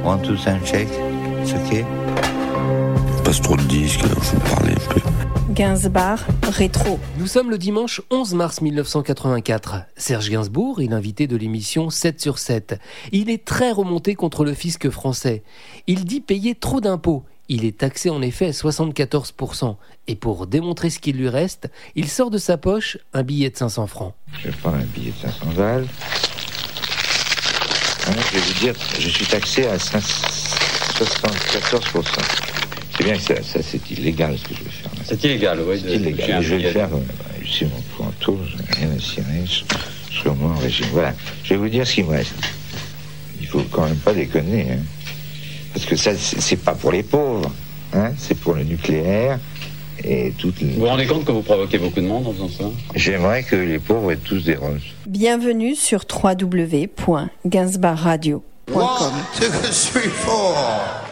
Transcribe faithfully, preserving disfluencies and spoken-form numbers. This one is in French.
Want to sound check? It's okay. Passe trop de disques, alors je vais parler un peu. Gainsbar, rétro. Nous sommes le dimanche onze mars mille neuf cent quatre-vingt-quatre. Serge Gainsbourg est l'invité de l'émission sept sur sept. Il est très remonté contre le fisc français. Il dit payer trop d'impôts. Il est taxé en effet à soixante-quatorze pour cent. Et pour démontrer ce qu'il lui reste, il sort de sa poche un billet de cinq cents francs. Je vais prendre un billet de cinq cents balles. Alors, je vais vous dire, je suis taxé à soixante-quatorze pour cent. C'est bien que ça, ça c'est illégal ce que je vais faire. C'est illégal, oui. C'est illégal. Je vais le faire. Ici, mon pointeau, je n'ai rien à cirer. Je serai au moins en régime. Voilà. Je vais vous dire ce qu'il me reste. Il faut quand même pas déconner. Hein. Parce que ça, c'est, c'est pas pour les pauvres. Hein. C'est pour le nucléaire et toutes les... Vous vous rendez compte que vous provoquez beaucoup de monde en faisant ça? J'aimerais que les pauvres aient tous des roses. Bienvenue sur w w w point gainsbar radio point com. One, two, three, four.